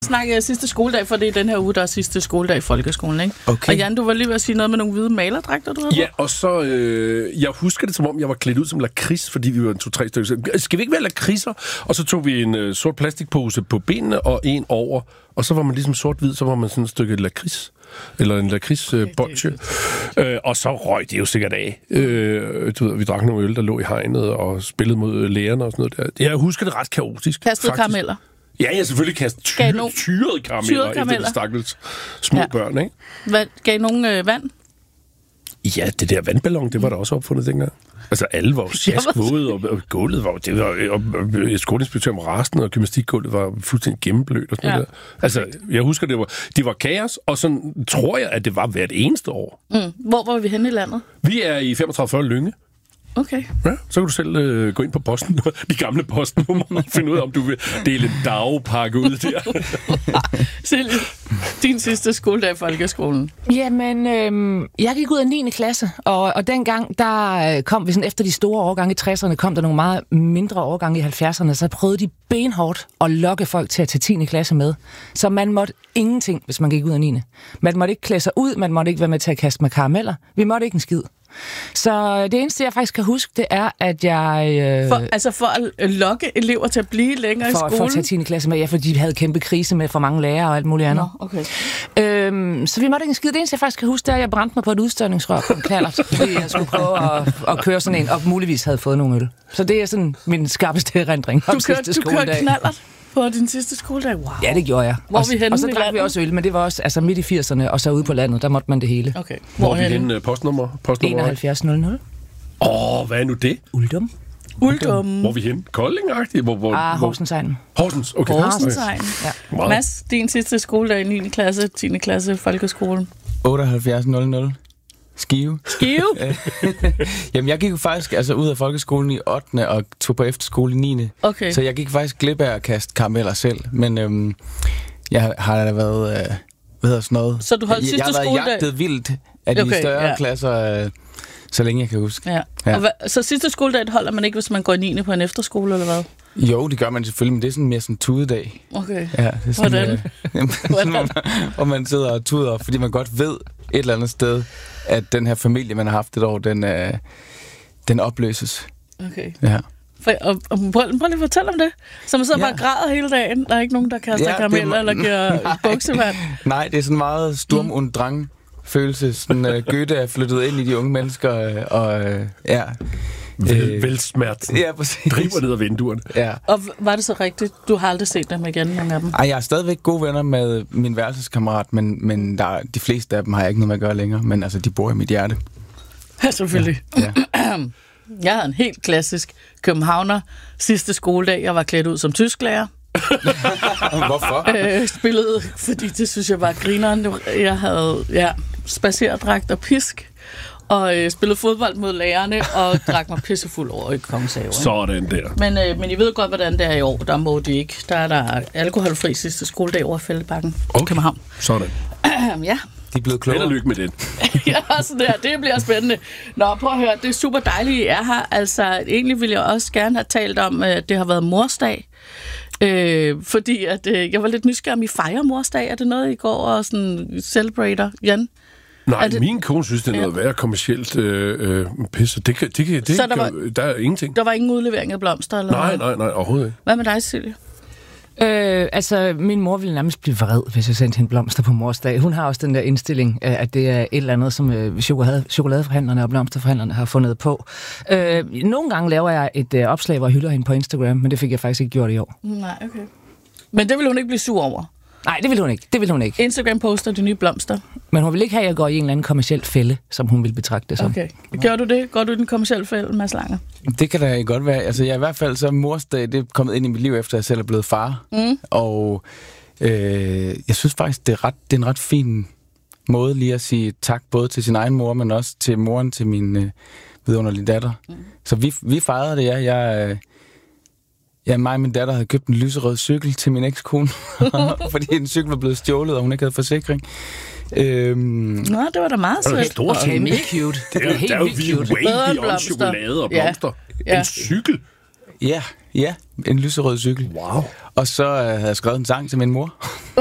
snakke sidste skoledag, for det er den her uge, der er sidste skoledag i folkeskolen, ikke? Okay. Og Jan, du var lige ved at sige noget med nogle hvide malerdragter, du havde. Ja, og så, jeg husker det, som om jeg var klædt ud som lakrids, fordi vi var 2-3 stykker. Skal vi ikke være lakridser? Og så tog vi en sort plastikpose på benene og en over, og så var man ligesom sort-hvid, så var man sådan et stykke lakrids. Eller en lakridsbolsje. Og så røg det jo sikkert af. Du ved, vi drak nogle øl, der lå i hegnet, og spillede mod lærerne og sådan noget der. Jeg husker det ret kaotisk. Kastede karameller. Ja, jeg selvfølgelig kastede tyrede karameller efter de stakkels små børn, ikke? Gav nogen vand? Ja, det der vandballon, det var der også opfundet dengang. Altså, alle var jo sjaskvåde, og gulvet var... Det var og skoleinspektøren var rasende, og gymnastikgulvet var fuldstændig gennemblødt og sådan noget der. Altså, jeg husker, det var kaos, og sådan tror jeg, at det var hvert eneste år. Hvor var vi henne i landet? Vi er i 35-40 Lynge. Okay. Ja, så kan du selv gå ind på posten, de gamle postnummer, og finde ud af, om du vil dele en dagpakke ud der. Silje, din sidste skoledag i folkeskolen. Jamen, jeg gik ud af 9. klasse, og dengang, der kom vi sådan, efter de store årgange i 60'erne, kom der nogle meget mindre årgange i 70'erne, så prøvede de benhårdt at lokke folk til at tage 10. klasse med. Så man måtte ingenting, hvis man gik ud af 9. Man måtte ikke klæde sig ud, man måtte ikke være med til at kaste med karameller. Vi måtte ikke en skid. Så det eneste, jeg faktisk kan huske, det er, at jeg... For at lokke elever til at blive længere i skolen? For at tage 10. klasse med, ja, fordi de havde kæmpe krise med for mange lærere og alt muligt andet. Okay. Så vi måtte ikke en skid. Det eneste, jeg faktisk kan huske, det er, at jeg brændte mig på et udstødningsrør på en knallert, fordi jeg skulle prøve at køre sådan en, og muligvis havde fået nogle øl. Så det er sådan min skarpeste erindring om sidste skoledag. Du kørte knallert på din sidste skoledag? Wow. Ja, det gjorde jeg. Og så drak vi også øl, men det var også midt i 80'erne, og så ude på landet, der måtte man det hele. Okay. Hvor er vi henne? Postnummer? 7100. Hvad er nu det? Uldum. Hvor er vi henne? Kolding-agtigt? Horsensegnen. Horsens, okay. Horsensegnen. Ja. Wow. Mads, din sidste skoledag i 9. klasse, 10. klasse, folkeskolen. 7800. Skive. Jamen, jeg gik jo faktisk ud af folkeskolen i 8. og tog på efterskole i 9. Okay. Så jeg gik faktisk glip af at kaste karameller selv. Men jeg har da været... hvad hedder sådan noget? Så du holdt sidste skoledag? Jeg har været jagtet vildt af de større klasser, så længe jeg kan huske. Ja. Så sidste skoledag holder man ikke, hvis man går i 9. på en efterskole, eller hvad? Jo, det gør man selvfølgelig, men det er sådan mere sådan tudedag. Okay. Ja, det er sådan, Hvordan? hvor man sidder og tuder, fordi man godt ved et eller andet sted, at den her familie, man har haft et år, den opløses. Okay. Ja. Prøv lige at fortælle om det. Så man sidder bare og græder hele dagen. Der er ikke nogen, der kaster karameller eller giver buksevand. Nej, det er sådan meget Sturm und Drang følelse. Sådan, Goethe er flyttet ind i de unge mennesker, Velsmerten. Ja, præcis. Driver ned ad vinduerne. Ja. Og var det så rigtigt? Du har aldrig set dem igen, nogle af dem? Ej, jeg er stadigvæk gode venner med min værelseskammerat, men de fleste af dem har jeg ikke noget med at gøre længere. Men altså, de bor i mit hjerte. Ja, selvfølgelig. Ja. Jeg havde en helt klassisk københavner sidste skoledag. Jeg var klædt ud som tysklærer. Hvorfor? Spillede, fordi det synes jeg var grineren. Jeg havde spacerdragt og pisk. Og spillede fodbold mod lærerne, og drak mig pissefuld over i Kongens Have. Sådan der. Men I ved godt, hvordan det er i år. Der må de ikke. Der er alkoholfri sidste skoledag over Fældebakken. Okay. København. Sådan. Ja. De er blevet klogere. Held og lykke med det. Ja, sådan der. Det bliver spændende. Nå, prøv at høre. Det er super dejligt, I er her. Altså, egentlig ville jeg også gerne have talt om, at det har været morsdag. Fordi at, jeg var lidt nysgerrig, om I fejrer morsdag. Er det noget, I går og sådan celebrater, Jan? Nej, min kone synes, det er noget værre kommercielt pisse. Der er ingenting. Der var ingen udlevering af blomster? Eller Nej, overhovedet ikke. Hvad med dig, Silje? Min mor ville nærmest blive vred, hvis jeg sendte hende blomster på morsdag. Hun har også den der indstilling, at det er et eller andet, som chokoladeforhandlerne og blomsterforhandlerne har fundet på. Nogle gange laver jeg et opslag, hvor jeg hylder hende på Instagram, men det fik jeg faktisk ikke gjort i år. Nej, okay. Men det vil hun ikke blive sur over? Nej, det vil hun ikke. Instagram poster de nye blomster. Men hun vil ikke have, at jeg går i en eller anden kommerciel fælde, som hun vil betragte det som. Okay. Gør du det? Går du i den kommercielle fælde, Mads Langer? Det kan da godt være. Altså, jeg i hvert fald så morsdag, det er kommet ind i mit liv, efter jeg selv er blevet far. Og jeg synes faktisk, det er en ret fin måde lige at sige tak, både til sin egen mor, men også til moren til min vidunderlige datter. Så vi fejrede det, mig og min datter havde købt en lyserød cykel til min ekskone, fordi en cykel var blevet stjålet, og hun ikke havde forsikring. Nå, det var da meget sødt. Det er mega cute. Det er helt vildt cute. Det er jo wavy om chokolade og blomster. Ja. En cykel. Ja, Ja, en lyserød cykel. Wow. Og så havde jeg skrevet en sang til min mor.